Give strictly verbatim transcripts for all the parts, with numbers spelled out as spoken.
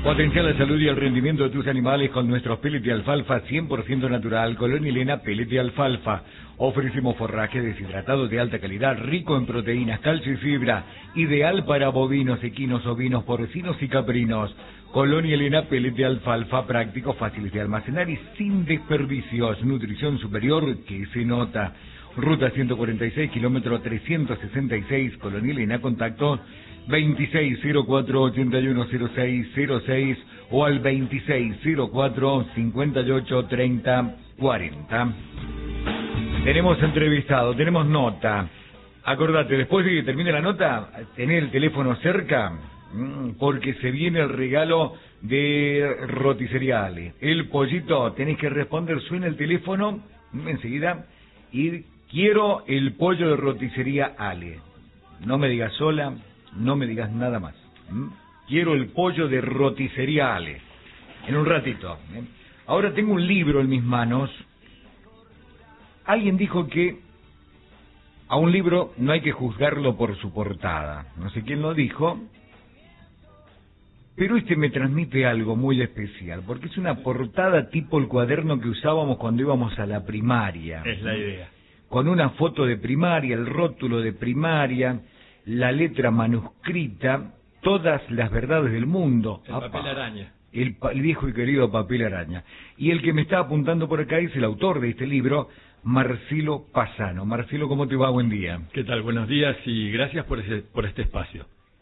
Potencia la salud y el rendimiento de tus animales con nuestros pellets de alfalfa cien por ciento natural. Colonia Elena, pellets de alfalfa. Ofrecemos forraje deshidratado de alta calidad, rico en proteínas, calcio y fibra, ideal para bovinos, equinos, ovinos, porcinos y caprinos. Colonia Elena, pellets de alfalfa, prácticos, fáciles de almacenar y sin desperdicios. Nutrición superior que se nota. Ruta ciento cuarenta y seis, kilómetro trescientos sesenta y seis, Colonia Elena, contacto veintiséis cero cuatro, ochenta y uno cero seis cero seis o al veintiséis cero cuatro, cincuenta y ocho, treinta, cuarenta. Tenemos entrevistado, tenemos nota. Acordate, después de que termine la nota, tener el teléfono cerca, porque se viene el regalo de Roticería Ale. El pollito, tenés que responder, suena el teléfono enseguida y quiero el pollo de Roticería Ale. No me digas sola, no me digas nada más. ¿Mm? Quiero el pollo de Roticería Ale. En un ratito. ¿eh? Ahora tengo un libro en mis manos. Alguien dijo que a un libro no hay que juzgarlo por su portada. No sé quién lo dijo, pero este me transmite algo muy especial, porque es una portada tipo el cuaderno que usábamos cuando íbamos a la primaria. Es la idea. Con una foto de primaria, el rótulo de primaria, la letra manuscrita, todas las verdades del mundo. El Apá. Papel araña. El, el viejo y querido papel araña. Y el que me está apuntando por acá es el autor de este libro, Marcelo Pasano. Marcelo, ¿cómo te va? Buen día. ¿Qué tal? Buenos días y gracias por, ese, por este espacio.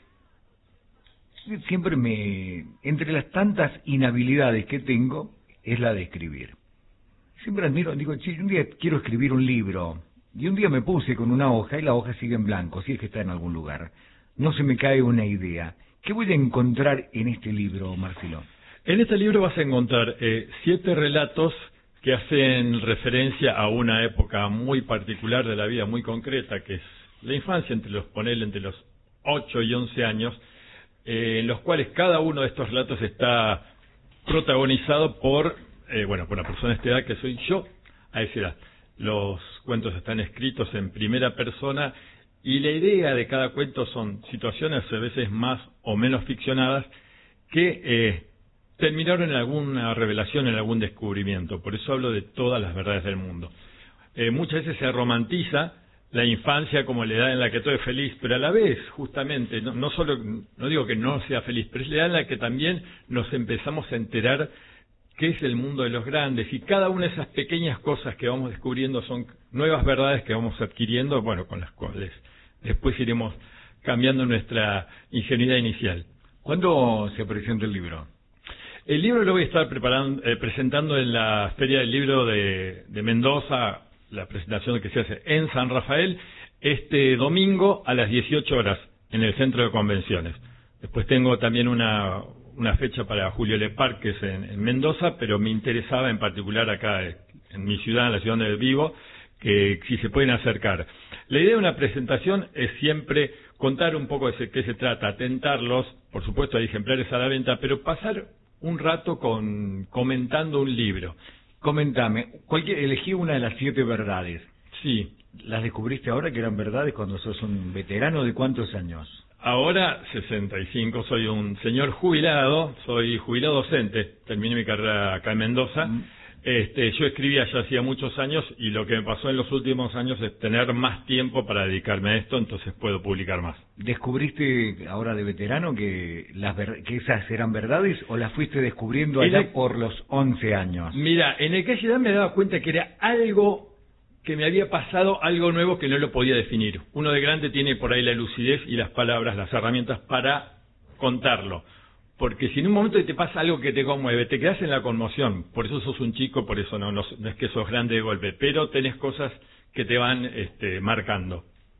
Siempre me... Entre las tantas inhabilidades que tengo, es la de escribir. Siempre admiro, digo, che, un día quiero escribir un libro. Y un día me puse con una hoja y la hoja sigue en blanco, si es que está en algún lugar. No se me cae una idea. ¿Qué voy a encontrar en este libro, Marcelo? En este libro vas a encontrar eh, siete relatos que hacen referencia a una época muy particular de la vida, muy concreta, que es la infancia, entre los ponele entre los ocho y once años, eh, en los cuales cada uno de estos relatos está protagonizado por, eh, bueno, por una persona de esta edad que soy yo, a esa edad. Los cuentos están escritos en primera persona y la idea de cada cuento son situaciones a veces más o menos ficcionadas que eh, terminaron en alguna revelación, en algún descubrimiento. Por eso hablo de todas las verdades del mundo. Eh, muchas veces se romantiza la infancia como la edad en la que todo es feliz, pero a la vez, justamente, no, no solo, no digo que no sea feliz, pero es la edad en la que también nos empezamos a enterar qué es el mundo de los grandes, y cada una de esas pequeñas cosas que vamos descubriendo son nuevas verdades que vamos adquiriendo, bueno, con las cuales después iremos cambiando nuestra ingenuidad inicial. ¿Cuándo se presenta el libro? El libro lo voy a estar preparando, eh, presentando en la Feria del Libro de, de Mendoza, la presentación que se hace en San Rafael, este domingo a las dieciocho horas, en el Centro de Convenciones. Después tengo también una... una fecha para Julio Lepar, que es en, en Mendoza, pero me interesaba en particular acá en mi ciudad, en la ciudad donde vivo, que si se pueden acercar. La idea de una presentación es siempre contar un poco de qué se trata, atentarlos, por supuesto hay ejemplares a la venta, pero pasar un rato con comentando un libro. Comentame, cualquier, elegí una de las siete verdades. Sí. ¿Las descubriste ahora que eran verdades cuando sos un veterano de cuántos años? Ahora, sesenta y cinco, soy un señor jubilado, soy jubilado docente, terminé mi carrera acá en Mendoza. Mm. Este, yo escribía ya hacía muchos años y lo que me pasó en los últimos años es tener más tiempo para dedicarme a esto, entonces puedo publicar más. ¿Descubriste ahora de veterano que, las ver que esas eran verdades o las fuiste descubriendo allá el... por los once años? Mira, en aquella edad me daba cuenta que era algo... que me había pasado algo nuevo que no lo podía definir. Uno de grande tiene por ahí la lucidez y las palabras, las herramientas para contarlo. Porque si en un momento te pasa algo que te conmueve, te quedas en la conmoción. Por eso sos un chico, por eso no, no, no es que sos grande de golpe, pero tenés cosas que te van este, marcando.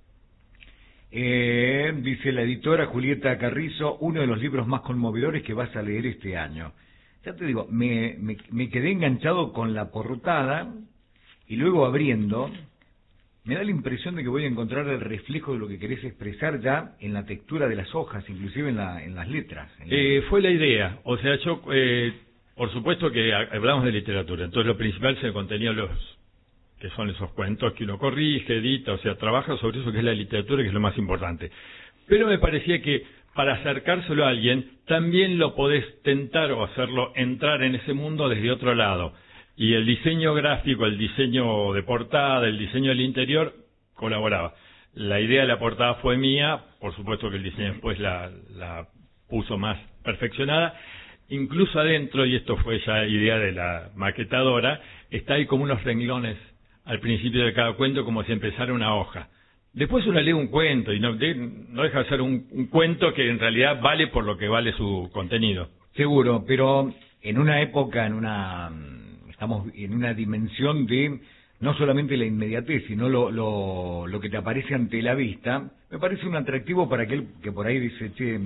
Eh, dice la editora Julieta Carrizo, uno de los libros más conmovedores que vas a leer este año. Ya te digo, me, me, me quedé enganchado con la portada. Y luego abriendo, me da la impresión de que voy a encontrar el reflejo de lo que querés expresar ya en la textura de las hojas, inclusive en, la, en las letras. En la... Eh, fue la idea. O sea, yo, eh, por supuesto que hablamos de literatura, entonces lo principal es el contenido de los que son esos cuentos que uno corrige, edita, o sea, trabaja sobre eso que es la literatura, que es lo más importante. Pero me parecía que para acercárselo a alguien también lo podés tentar o hacerlo entrar en ese mundo desde otro lado. Y el diseño gráfico, el diseño de portada, el diseño del interior, colaboraba. La idea de la portada fue mía, por supuesto que el diseño después la, la puso más perfeccionada. Incluso adentro, y esto fue ya idea de la maquetadora, está ahí como unos renglones al principio de cada cuento, como si empezara una hoja. Después uno lee un cuento y no, de, no deja de ser un, un cuento que en realidad vale por lo que vale su contenido. Seguro, pero en una época, en una estamos en una dimensión de no solamente la inmediatez, sino lo, lo, lo que te aparece ante la vista, me parece un atractivo para aquel que por ahí dice, che,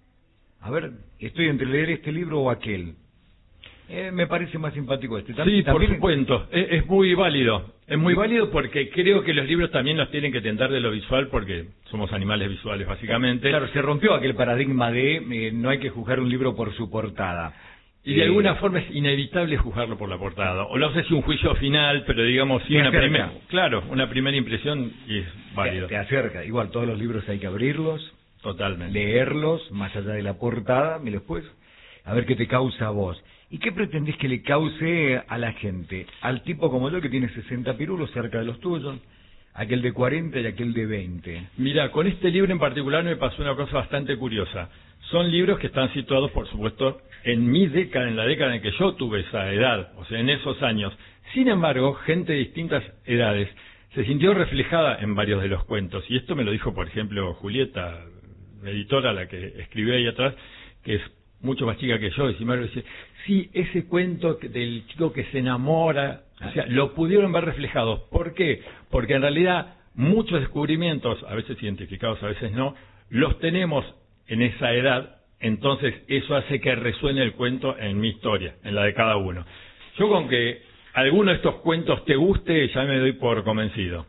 a ver, estoy entre leer este libro o aquel. Eh, me parece más simpático este. También, sí, también por supuesto, es, es muy válido. Es muy válido porque creo que los libros también nos tienen que tentar de lo visual porque somos animales visuales, básicamente. Claro, se rompió aquel paradigma de eh, no hay que juzgar un libro por su portada. Y de eh, alguna forma es inevitable juzgarlo por la portada. O no sé si un juicio final, pero digamos, sí una primera, claro, una primera impresión y es válido. Te, te acerca. Igual, todos los libros hay que abrirlos, totalmente, leerlos, más allá de la portada, y después, a ver qué te causa a vos. ¿Y qué pretendés que le cause a la gente? Al tipo como yo que tiene sesenta pirulos cerca de los tuyos, aquel de cuarenta y aquel de veinte. Mira, con este libro en particular me pasó una cosa bastante curiosa. Son libros que están situados, por supuesto, en mi década, en la década en que yo tuve esa edad, o sea, en esos años. Sin embargo, gente de distintas edades se sintió reflejada en varios de los cuentos. Y esto me lo dijo, por ejemplo, Julieta, la editora, la que escribió ahí atrás, que es mucho más chica que yo, y sin embargo dice, sí, ese cuento del chico que se enamora, o sea, lo pudieron ver reflejado. ¿Por qué? Porque en realidad muchos descubrimientos, a veces identificados, a veces no, los tenemos en esa edad, entonces eso hace que resuene el cuento en mi historia, en la de cada uno. Yo con que alguno de estos cuentos te guste, ya me doy por convencido.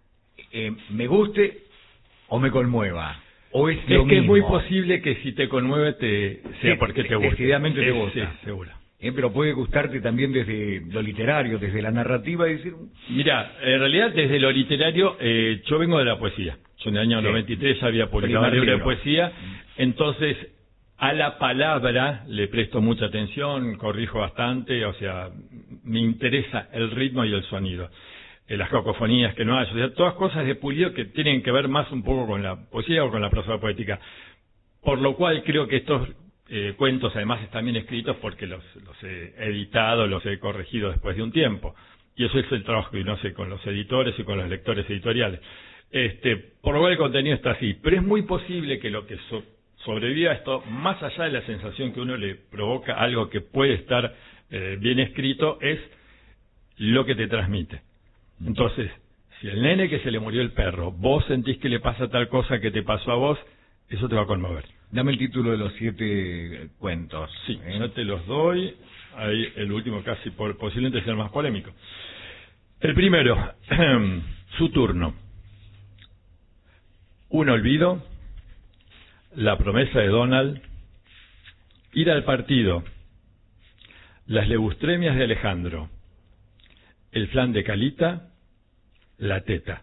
Eh, me guste o me conmueva. ¿O es es lo que mismo? Es muy posible que si te conmueve te sea sí, porque te gusta. Decididamente te gusta. Sí, seguro. Eh, pero puede gustarte también desde lo literario, desde la narrativa y decir... Mira, en realidad desde lo literario, eh, yo vengo de la poesía. Yo en el año sí. noventa y tres ya había publicado un libro de poesía, entonces a la palabra le presto mucha atención, corrijo bastante, o sea, me interesa el ritmo y el sonido. Eh, las cacofonías que no hay, o sea, todas cosas de Pulido que tienen que ver más un poco con la poesía o con la prosa poética. Por lo cual creo que estos eh, cuentos además están bien escritos porque los, los he editado, los he corregido después de un tiempo. Y eso es el trabajo que uno hace con los editores y con los lectores editoriales. Este, por lo cual el contenido está así. Pero es muy posible que lo que so, sobreviva a esto, más allá de la sensación que uno le provoca algo que puede estar eh, bien escrito, es lo que te transmite. Entonces, si el nene que se le murió el perro, vos sentís que le pasa tal cosa que te pasó a vos, eso te va a conmover. Dame el título de los siete cuentos. Sí, ¿eh? yo te los doy. Ahí el último casi por, posiblemente sea el más polémico. El primero, su turno. Un olvido, la promesa de Donald, ir al partido, las lebustremias de Alejandro, el flan de Calita, la teta.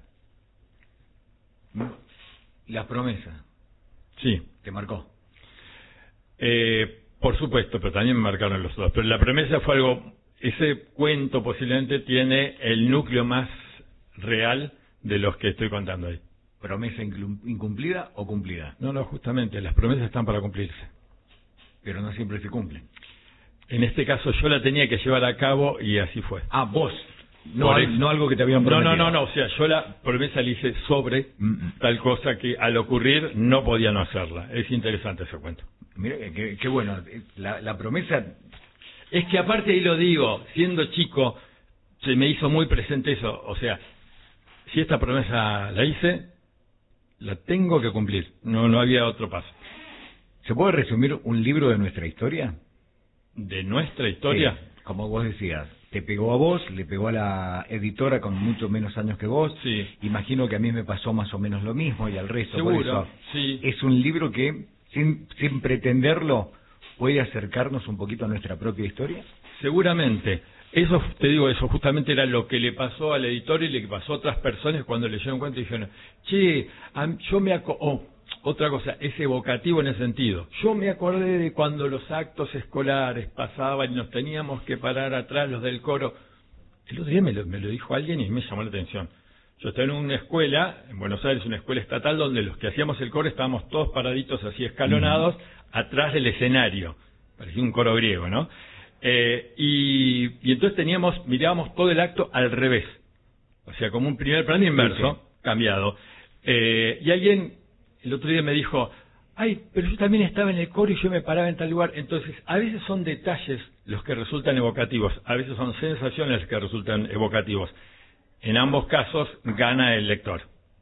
La promesa. Sí. ¿Te marcó? Eh, por supuesto, pero también me marcaron los dos. Pero la promesa fue algo, ese cuento posiblemente tiene el núcleo más real de los que estoy contando ahí. ¿Promesa incumplida o cumplida? No, no, justamente, las promesas están para cumplirse. Pero no siempre se cumplen. En este caso yo la tenía que llevar a cabo y así fue. Ah, vos. No, al, no algo que te habían prometido. No, no, no, no, o sea, yo la promesa la hice sobre mm. tal cosa que al ocurrir no podía no hacerla. Es interesante ese cuento. Mira, qué, qué bueno. La, la promesa... Es que aparte ahí lo digo, siendo chico, se me hizo muy presente eso. O sea, si esta promesa la hice, la tengo que cumplir. No, no había otro paso. ¿Se puede resumir un libro de nuestra historia? ¿De nuestra historia? Sí, como vos decías. Te pegó a vos, le pegó a la editora con mucho menos años que vos. Sí. Imagino que a mí me pasó más o menos lo mismo y al resto. Seguro, por eso sí. Es un libro que, sin, sin pretenderlo, puede acercarnos un poquito a nuestra propia historia. Seguramente. Eso, te digo, eso justamente era lo que le pasó al editor y le pasó a otras personas cuando leyeron cuento y dijeron, che, yo me aco oh, otra cosa, es evocativo en ese sentido. Yo me acordé de cuando los actos escolares pasaban y nos teníamos que parar atrás los del coro. El otro día me lo, me lo dijo alguien y me llamó la atención. Yo estaba en una escuela, en Buenos Aires, una escuela estatal, donde los que hacíamos el coro estábamos todos paraditos así escalonados, uh-huh. atrás del escenario. Parecía un coro griego, ¿no? Eh, y, y entonces teníamos, mirábamos todo el acto al revés. O sea, como un primer plano inverso, sí, sí. cambiado. Eh, y alguien el otro día me dijo, ay, pero yo también estaba en el coro y yo me paraba en tal lugar. Entonces, a veces son detalles los que resultan evocativos, a veces son sensaciones las que resultan evocativos. En ambos casos gana el lector.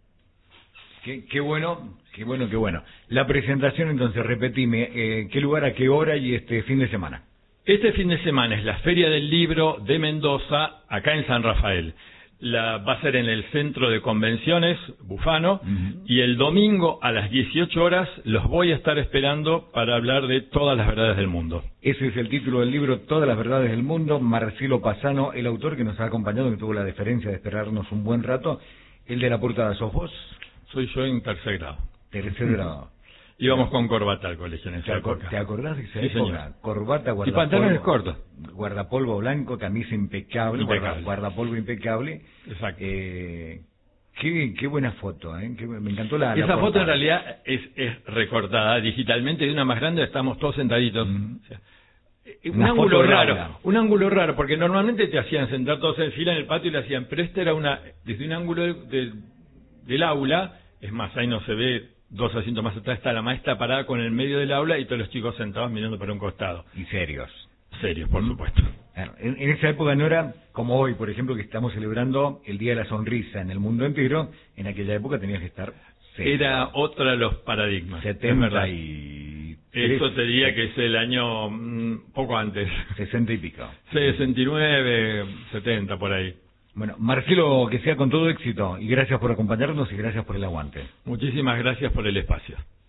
Qué, qué bueno, qué bueno, qué bueno. La presentación, entonces, repetime, eh, ¿qué lugar, a qué hora y este fin de semana? Este fin de semana es la Feria del Libro de Mendoza, acá en San Rafael. La, va a ser en el Centro de Convenciones, Bufano, uh-huh. y el domingo a las dieciocho horas los voy a estar esperando para hablar de todas las verdades del mundo. Ese es el título del libro, Todas las verdades del mundo. Marcelo Pasano, el autor que nos ha acompañado, que tuvo la deferencia de esperarnos un buen rato. El de la portada, ¿sos vos? Soy yo en tercer grado. Tercer grado. Íbamos con corbata al colegio en esa ¿Te, época. ¿Te acordás de esa sí, época? Señor. Corbata, guardapolvo. Y pantalones cortos. Guardapolvo blanco, camisa impecable, impecable. guardapolvo impecable. Exacto. Eh, qué, qué buena foto, ¿eh? Qué, me encantó la Esa la foto en realidad es, es recortada digitalmente de una más grande, estamos todos sentaditos. Mm. O sea, un una ángulo raro, rara. un ángulo raro, porque normalmente te hacían sentar todos en fila en el patio y le hacían, pero este era una, desde un ángulo de, de, del aula, es más, ahí no se ve. Dos asientos más atrás está la maestra parada con el medio del aula y todos los chicos sentados mirando para un costado. Y serios. Serios, por supuesto. Bueno, en, en esa época no era como hoy, por ejemplo, que estamos celebrando el Día de la Sonrisa en el mundo entero. En aquella época tenías que estar serio. Era otro de los paradigmas. setenta y tres. Eso te diría que es el año mmm, poco antes. sesenta y pico. sesenta y nueve, setenta, por ahí. Bueno, Marcelo, que sea con todo éxito y gracias por acompañarnos y gracias por el aguante. Muchísimas gracias por el espacio.